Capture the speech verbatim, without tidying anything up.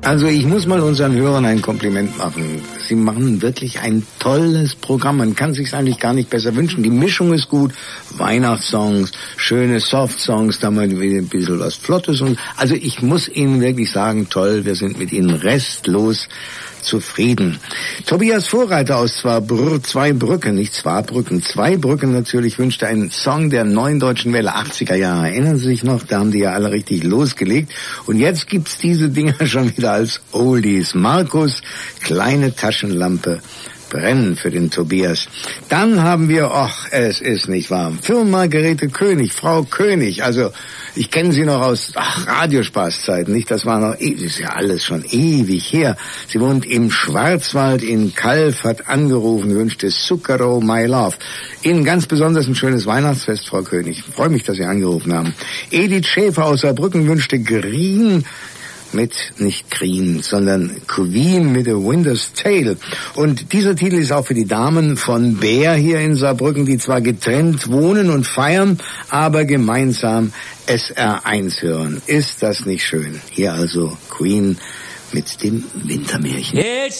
Also ich muss mal unseren Hörern ein Kompliment machen. Sie machen wirklich ein tolles Programm. Man kann sich's eigentlich gar nicht besser wünschen. Die Mischung ist gut. Weihnachtssongs, schöne Soft-Songs, da mal wieder ein bisschen was Flottes. Und also ich muss Ihnen wirklich sagen, toll, wir sind mit Ihnen restlos zufrieden. Tobias Vorreiter aus Zwar, zwei Brücken, nicht Zwarbrücken, zwei Brücken natürlich, wünschte einen Song der neuen deutschen Welle, achtziger Jahre. Erinnern Sie sich noch? Da haben die ja alle richtig losgelegt. Und jetzt gibt's diese Dinger schon wieder als Oldies. Markus, kleine Taschenlampe brennen für den Tobias. Dann haben wir, ach, es ist nicht warm. Für Margarete König, Frau König, also ich kenne sie noch aus ach, Radiospaßzeiten, nicht? Das war noch, das ist ja alles schon ewig her. Sie wohnt im Schwarzwald in Calw, hat angerufen, wünschte Zucchero My Love. Ihnen ganz besonders ein schönes Weihnachtsfest, Frau König. Ich freue mich, dass Sie angerufen haben. Edith Schäfer aus Saarbrücken wünschte Green mit, nicht Green, sondern Queen mit A Winter's Tale. Und dieser Titel ist auch für die Damen von Bär hier in Saarbrücken, die zwar getrennt wohnen und feiern, aber gemeinsam S R eins hören. Ist das nicht schön? Hier also Queen mit dem Wintermärchen.